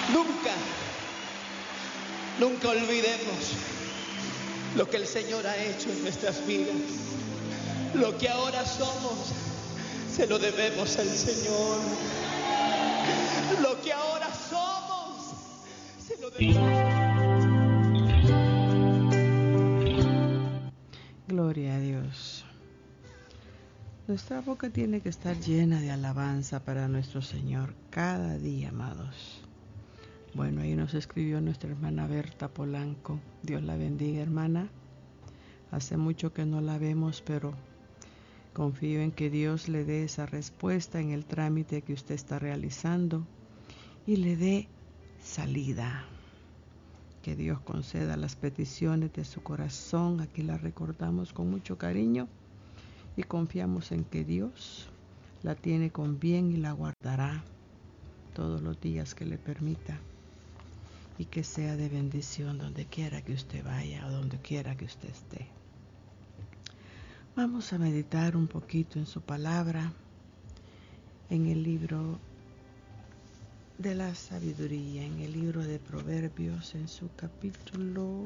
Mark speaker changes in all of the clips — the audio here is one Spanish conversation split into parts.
Speaker 1: Nunca, nunca olvidemos lo que el Señor ha hecho en nuestras vidas. Lo que ahora somos, se lo debemos al Señor. Lo que ahora somos, se lo debemos.
Speaker 2: Gloria a Dios. Nuestra boca tiene que estar llena de alabanza para nuestro Señor cada día, amados. Bueno, ahí nos escribió nuestra hermana Berta Polanco. Dios la bendiga, hermana. Hace mucho que no la vemos, pero confío en que Dios le dé esa respuesta en el trámite que usted está realizando y le dé salida. Que Dios conceda las peticiones de su corazón. Aquí las recordamos con mucho cariño y confiamos en que Dios la tiene con bien y la guardará todos los días que le permita, y que sea de bendición donde quiera que usted vaya o donde quiera que usted esté. Vamos a meditar un poquito en su palabra, en el libro de la sabiduría, en el libro de Proverbios, en su capítulo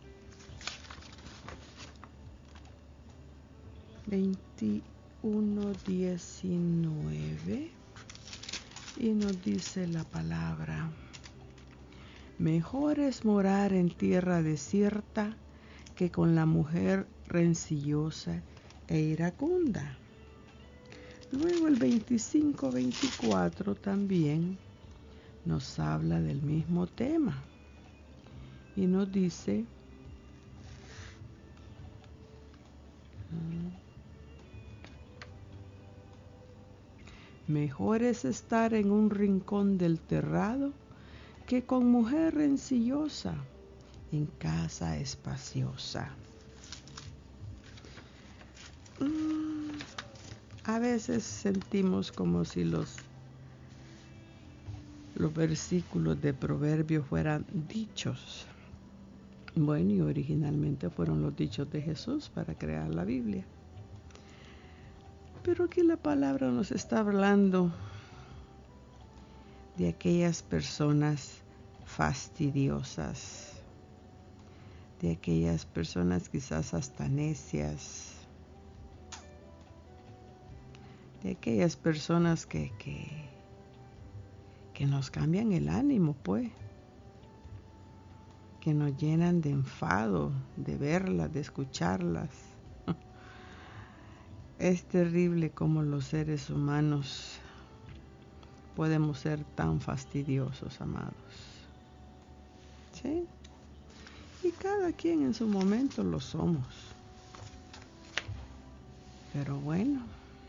Speaker 2: 21:19, y nos dice la palabra: mejor es morar en tierra desierta que con la mujer rencillosa e iracunda. Luego el 25-24 también nos habla del mismo tema y nos dice: mejor es estar en un rincón del terrado que con mujer rencillosa en casa espaciosa. A veces sentimos como si los versículos de Proverbios fueran dichos. Bueno, y originalmente fueron los dichos de Jesús para crear la Biblia. Pero aquí la palabra nos está hablando de aquellas personas fastidiosas, de aquellas personas quizás hasta necias, de aquellas personas que nos cambian el ánimo, pues, que nos llenan de enfado de verlas, de escucharlas. Es terrible cómo los seres humanos podemos ser tan fastidiosos, amados. ¿Sí? Y cada quien en su momento lo somos. Pero bueno,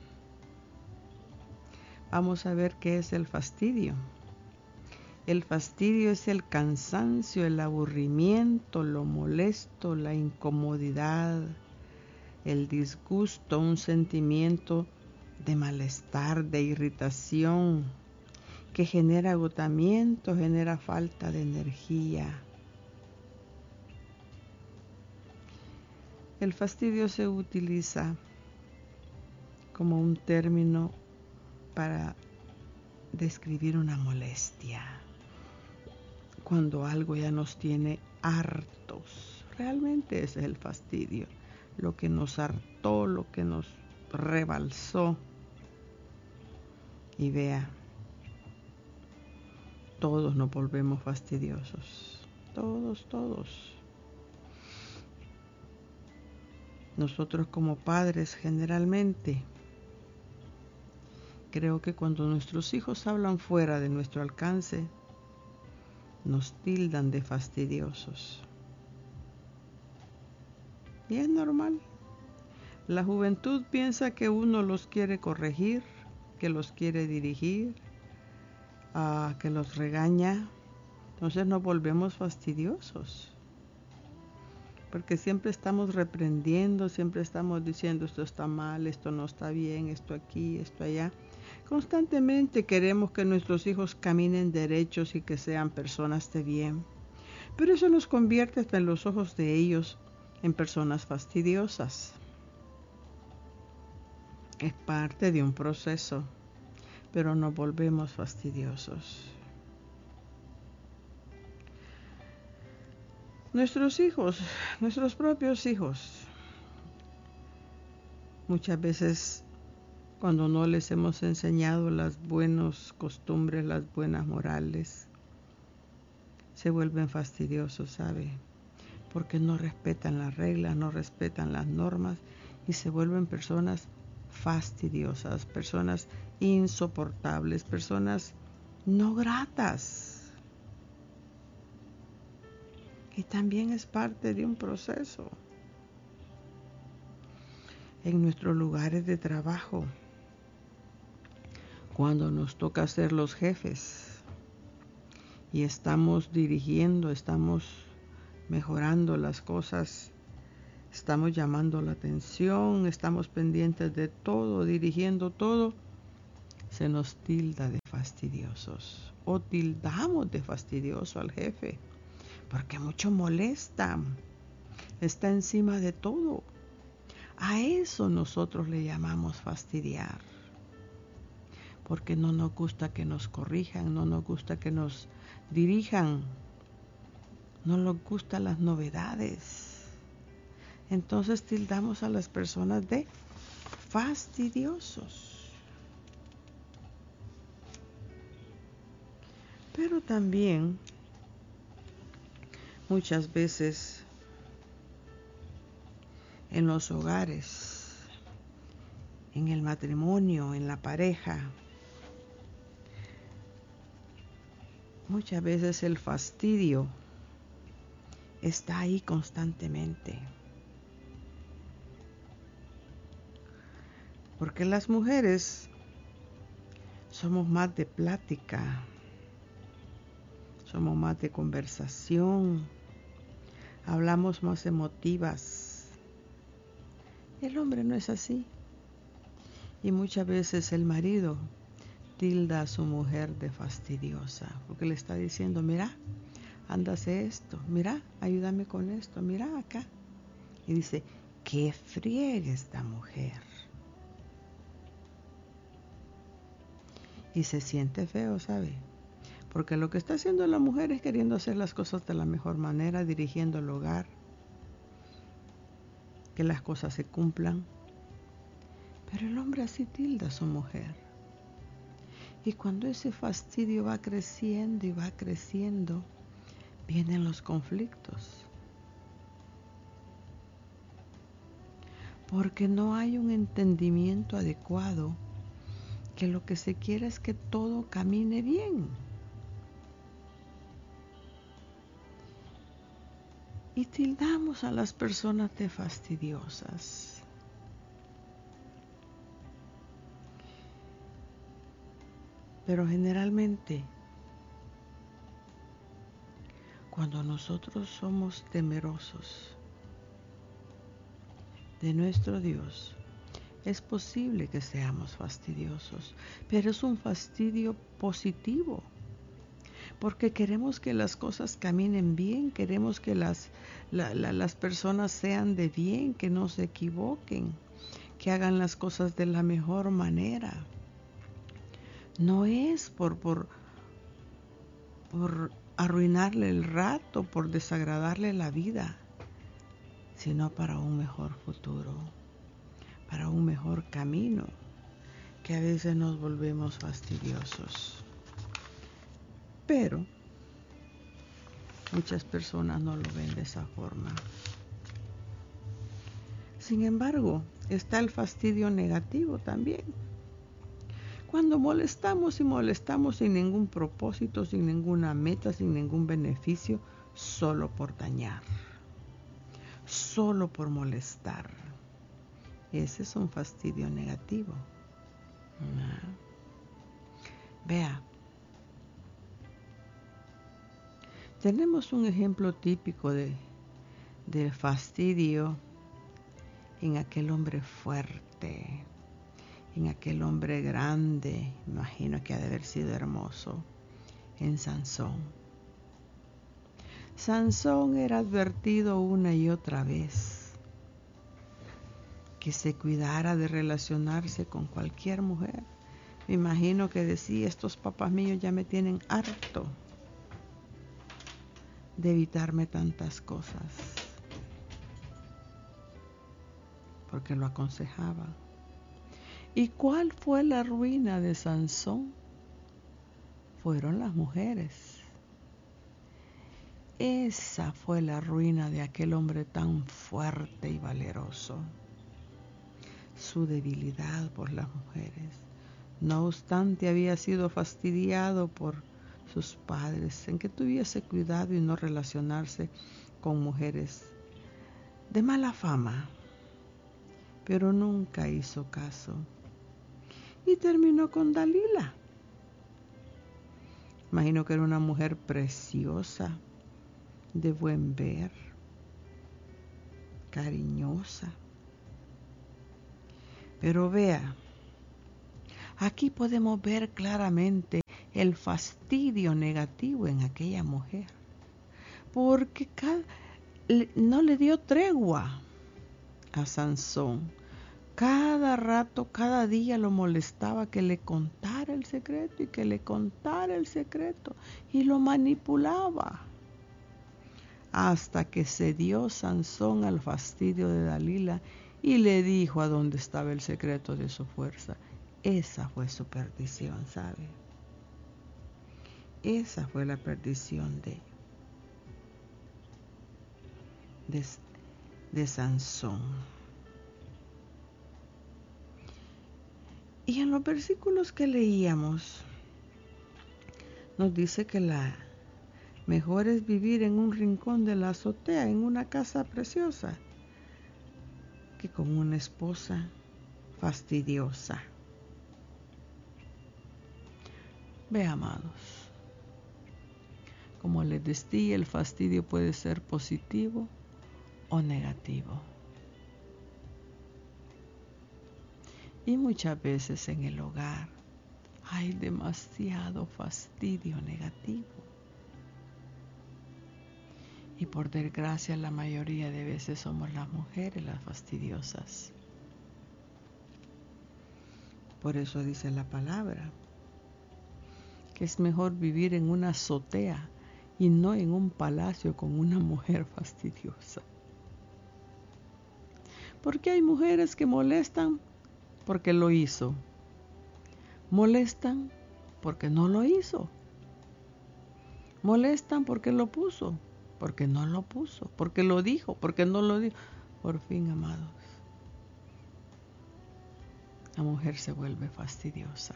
Speaker 2: vamos a ver qué es el fastidio. El fastidio es el cansancio, el aburrimiento, lo molesto, la incomodidad, el disgusto, un sentimiento de malestar, de irritación, que genera agotamiento, genera falta de energía. El fastidio se utiliza como un término para describir una molestia. Cuando algo ya nos tiene hartos, realmente ese es el fastidio, lo que nos hartó, lo que nos rebalsó. Y vea, todos nos volvemos fastidiosos, todos. Nosotros como padres generalmente, creo que cuando nuestros hijos hablan fuera de nuestro alcance, nos tildan de fastidiosos. Y es normal. La juventud piensa que uno los quiere corregir, que los quiere dirigir, que los regaña. Entonces nos volvemos fastidiosos. Porque siempre estamos reprendiendo, siempre estamos diciendo esto está mal, esto no está bien, esto aquí, esto allá. Constantemente queremos que nuestros hijos caminen derechos y que sean personas de bien. Pero eso nos convierte hasta en los ojos de ellos en personas fastidiosas. Es parte de un proceso, pero nos volvemos fastidiosos. Nuestros hijos, nuestros propios hijos, muchas veces cuando no les hemos enseñado las buenas costumbres, las buenas morales, se vuelven fastidiosos, ¿sabe? Porque no respetan las reglas, no respetan las normas y se vuelven personas fastidiosas, personas insoportables, personas no gratas. Y también es parte de un proceso. En nuestros lugares de trabajo, cuando nos toca ser los jefes y estamos dirigiendo, estamos mejorando las cosas, estamos llamando la atención, estamos pendientes de todo, dirigiendo todo, se nos tilda de fastidiosos o tildamos de fastidioso al jefe, porque mucho molesta, está encima de todo. A eso nosotros le llamamos fastidiar, porque no nos gusta que nos corrijan, no nos gusta que nos dirijan, no nos gustan las novedades. Entonces tildamos a las personas de fastidiosos. Pero también muchas veces en los hogares, en el matrimonio, en la pareja, muchas veces el fastidio está ahí constantemente. Porque las mujeres somos más de plática, somos más de conversación, hablamos más emotivas. El hombre no es así. Y muchas veces el marido tilda a su mujer de fastidiosa, porque le está diciendo, mira, ándase esto, mira, ayúdame con esto, mira acá. Y dice, qué friegue esta mujer. Y se siente feo, ¿sabe? Porque lo que está haciendo la mujer es queriendo hacer las cosas de la mejor manera, dirigiendo el hogar, que las cosas se cumplan. Pero el hombre así tilda a su mujer. Y cuando ese fastidio va creciendo y va creciendo, vienen los conflictos. Porque no hay un entendimiento adecuado, que lo que se quiere es que todo camine bien. Y tildamos a las personas de fastidiosas. Pero generalmente, cuando nosotros somos temerosos de nuestro Dios, es posible que seamos fastidiosos, pero es un fastidio positivo, porque queremos que las cosas caminen bien, queremos que las personas sean de bien, que no se equivoquen, que hagan las cosas de la mejor manera. No es por arruinarle el rato, por desagradarle la vida, sino para un mejor futuro, para un mejor camino, que a veces nos volvemos fastidiosos. Pero muchas personas no lo ven de esa forma. Sin embargo, está el fastidio negativo también. Cuando molestamos y molestamos sin ningún propósito, sin ninguna meta, sin ningún beneficio, solo por dañar, solo por molestar. Ese es un fastidio negativo. Vea, tenemos un ejemplo típico de fastidio en aquel hombre fuerte, en aquel hombre grande, imagino que ha de haber sido hermoso, en Sansón. Sansón era advertido una y otra vez que se cuidara de relacionarse con cualquier mujer. Me imagino que decía, estos papás míos ya me tienen harto de evitarme tantas cosas, porque lo aconsejaba. ¿Y cuál fue la ruina de Sansón? Fueron las mujeres. Esa fue la ruina de aquel hombre tan fuerte y valeroso. Su debilidad por las mujeres. No obstante, había sido fastidiado por sus padres en que tuviese cuidado y no relacionarse con mujeres de mala fama, pero nunca hizo caso y terminó con Dalila. Imagino que era una mujer preciosa, de buen ver, cariñosa. Pero vea, aquí podemos ver claramente el fastidio negativo en aquella mujer, porque no le dio tregua a Sansón. Cada rato, cada día lo molestaba que le contara el secreto y que le contara el secreto, y lo manipulaba, hasta que cedió Sansón al fastidio de Dalila y le dijo a dónde estaba el secreto de su fuerza. Esa fue su perdición, ¿sabe? Esa fue la perdición de Sansón. Y en los versículos que leíamos, nos dice que la mejor es vivir en un rincón de la azotea, en una casa preciosa, que con una esposa fastidiosa. Ve, amados, como les decía, el fastidio puede ser positivo o negativo. Y muchas veces en el hogar hay demasiado fastidio negativo. Y por desgracia, la mayoría de veces somos las mujeres las fastidiosas. Por eso dice la palabra que es mejor vivir en una azotea y no en un palacio con una mujer fastidiosa. Porque hay mujeres que molestan porque lo hizo. Molestan porque no lo hizo. Molestan porque lo puso, porque no lo puso, porque lo dijo, porque no lo dijo. Por fin, amados, la mujer se vuelve fastidiosa.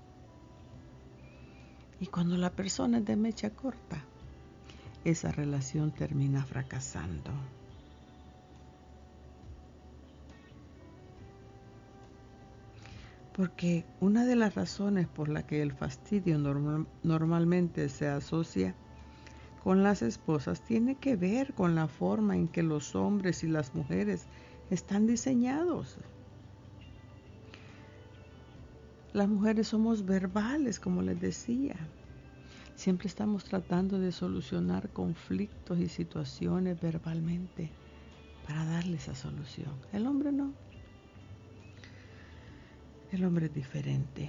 Speaker 2: Y cuando la persona es de mecha corta, esa relación termina fracasando. Porque una de las razones por la que el fastidio normalmente se asocia con las esposas tiene que ver con la forma en que los hombres y las mujeres están diseñados. Las mujeres somos verbales, como les decía. Siempre estamos tratando de solucionar conflictos y situaciones verbalmente para darle esa solución. El hombre no. El hombre es diferente.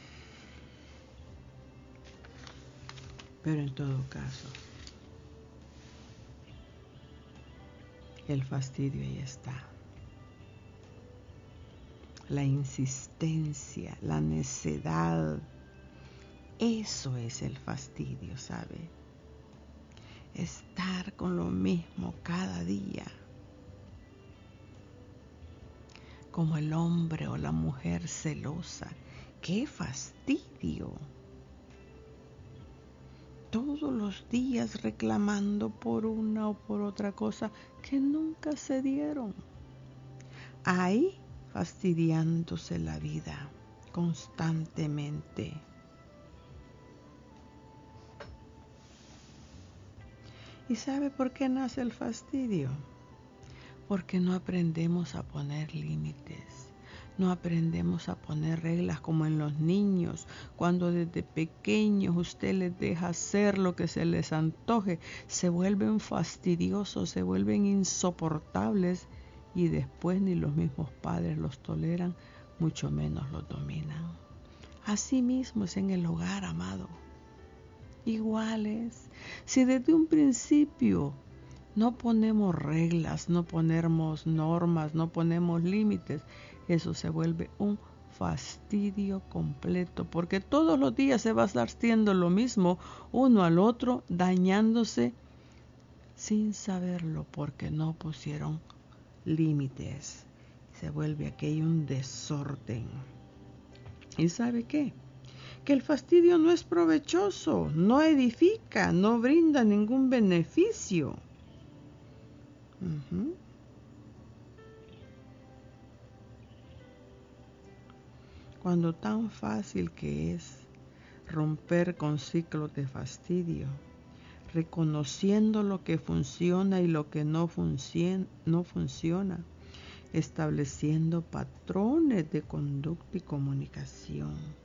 Speaker 2: Pero en todo caso, el fastidio ahí está. La insistencia, la necedad, eso es el fastidio, ¿sabe? Estar con lo mismo cada día. Como el hombre o la mujer celosa. ¡Qué fastidio! Todos los días reclamando por una o por otra cosa que nunca se dieron. Ahí fastidiándose la vida constantemente. ¿Y sabe por qué nace el fastidio? Porque no aprendemos a poner límites. No aprendemos a poner reglas como en los niños. Cuando desde pequeños usted les deja hacer lo que se les antoje, se vuelven fastidiosos, se vuelven insoportables y después ni los mismos padres los toleran, mucho menos los dominan. Así mismo es en el hogar, amado. iguales. Si desde un principio no ponemos reglas, no ponemos normas, no ponemos límites, eso se vuelve un fastidio completo, porque todos los días se va a estar haciendo lo mismo uno al otro, dañándose sin saberlo, porque no pusieron límites. Se vuelve aquello un desorden. ¿Y sabe qué? Que el fastidio no es provechoso, no edifica, no brinda ningún beneficio. Cuando tan fácil que es romper con ciclos de fastidio, reconociendo lo que funciona y lo que no funciona, estableciendo patrones de conducta y comunicación.